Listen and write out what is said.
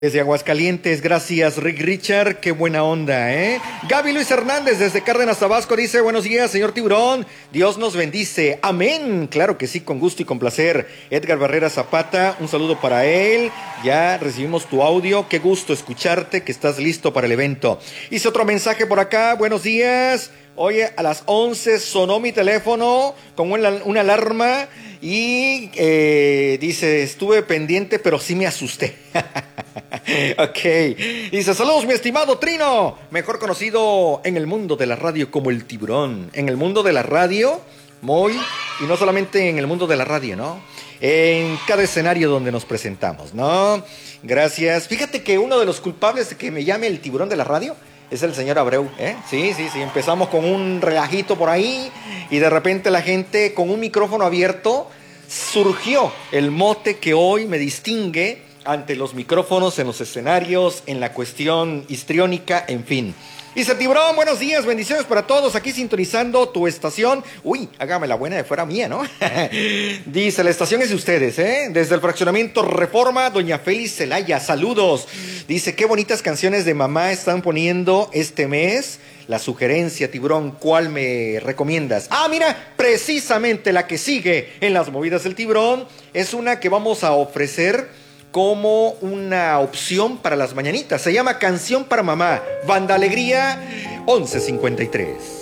Desde Aguascalientes, gracias Rick Richard, qué buena onda, ¿eh? Gaby Luis Hernández desde Cárdenas, Tabasco dice, buenos días, señor Tiburón, Dios nos bendice, amén, claro que sí, con gusto y con placer. Edgar Barrera Zapata, un saludo para él, ya recibimos tu audio, qué gusto escucharte, que estás listo para el evento. Hice otro mensaje por acá, buenos días, oye, a las 11 sonó mi teléfono con una alarma y dice, estuve pendiente, pero sí me asusté. Ok, dice, saludos mi estimado Trino, mejor conocido en el mundo de la radio como el Tiburón. En el mundo de la radio, y no solamente en el mundo de la radio, ¿no? En cada escenario donde nos presentamos, ¿no? Gracias. Fíjate que uno de los culpables de que me llame el Tiburón de la radio es el señor Abreu, ¿eh? Sí, empezamos con un relajito por ahí y de repente la gente con un micrófono abierto surgió el mote que hoy me distingue ante los micrófonos, en los escenarios, en la cuestión histriónica, en fin. Dice Tiburón, buenos días, bendiciones para todos, aquí sintonizando tu estación. Uy, hágame la buena de fuera mía, ¿no? Dice, la estación es de ustedes, ¿eh? Desde el fraccionamiento Reforma, doña Félix Celaya, saludos. Dice, qué bonitas canciones de mamá están poniendo este mes. La sugerencia, Tiburón, ¿cuál me recomiendas? Ah, mira, precisamente la que sigue en las movidas del Tiburón es una que vamos a ofrecer como una opción para las mañanitas. Se llama Canción para Mamá, Banda Alegría 1153.